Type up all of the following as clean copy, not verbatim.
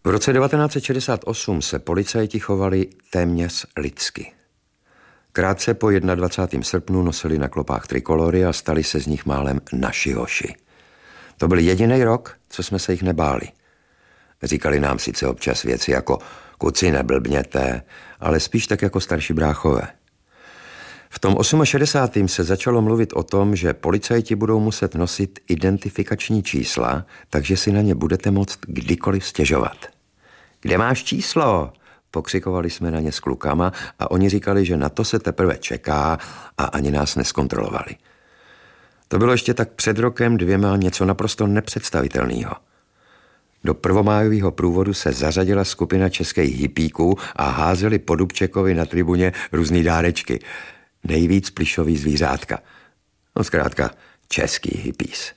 V roce 1968 se policajti chovali téměř lidsky. Krátce po 21. srpnu nosili na klopách trikolory a stali se z nich málem naši hoši. To byl jediný rok, co jsme se jich nebáli. Říkali nám sice občas věci jako kuci neblbněte, ale spíš tak jako starší bráchové. V tom 68. se začalo mluvit o tom, že policajti budou muset nosit identifikační čísla, takže si na ně budete moct kdykoliv stěžovat. Kde máš číslo? Pokřikovali jsme na ně s klukama a oni říkali, že na to se teprve čeká a ani nás neskontrolovali. To bylo ještě tak před rokem 2 něco naprosto nepředstavitelného. Do prvomájového průvodu se zařadila skupina českých hippíků a házeli po Dubčekovi na tribuně různý dárečky. Nejvíc plyšový zvířátka. No zkrátka český hippies.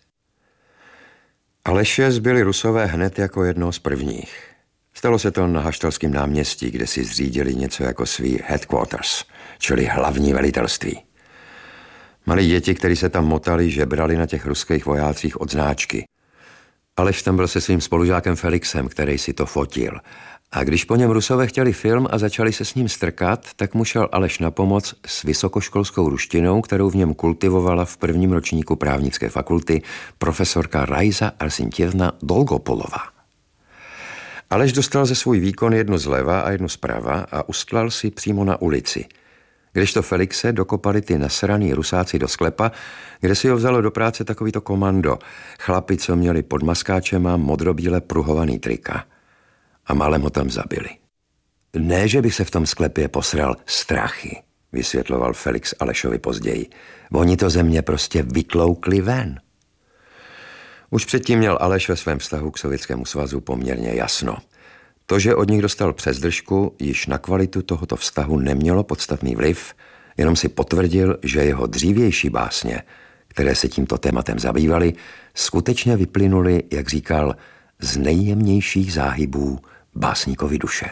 Aleše zbyli Rusové hned jako jedno z prvních. Stalo se to na Haštalském náměstí, kde si zřídili něco jako svý headquarters, čili hlavní velitelství. Malí děti, kteří se tam motali, žebrali na těch ruských vojácích od značky. Aleš tam byl se svým spolužákem Felixem, který si to fotil. A když po něm Rusové chtěli film a začali se s ním strkat, tak mu šel Aleš na pomoc s vysokoškolskou ruštinou, kterou v něm kultivovala v prvním ročníku právnické fakulty profesorka Rajza Arsintjevna Dolgopolová. Aleš dostal ze svůj výkon jednu zleva a jednu zprava a ustlal si přímo na ulici. Kdežto Felixe dokopali ty nasraný Rusáci do sklepa, kde si ho vzalo do práce takovýto komando, chlapi, co měli pod maskáčema modrobíle pruhovaný trika. A málem ho tam zabili. Ne, že by se v tom sklepě posral strachy, vysvětloval Felix Alešovi později. Oni to ze mě prostě vytloukli ven. Už předtím měl Aleš ve svém vztahu k Sovětskému svazu poměrně jasno. To, že od nich dostal přes držku, již na kvalitu tohoto vztahu nemělo podstatný vliv, jenom si potvrdil, že jeho dřívější básně, které se tímto tématem zabývaly, skutečně vyplynuly, jak říkal, z nejjemnějších záhybů básníkovy duše.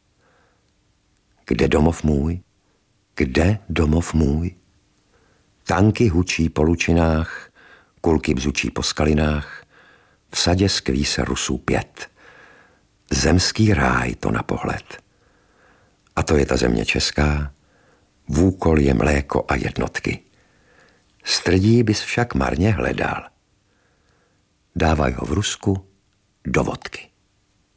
Kde domov můj? Kde domov můj? Tanky hučí po lučinách, kulky bzučí po skalinách, v sadě skví se Rusů 5. Zemský ráj to na pohled. A to je ta země česká, v úkol je mléko a jednotky. Strdí bys však marně hledal. Dávaj ho v Rusku do vodky.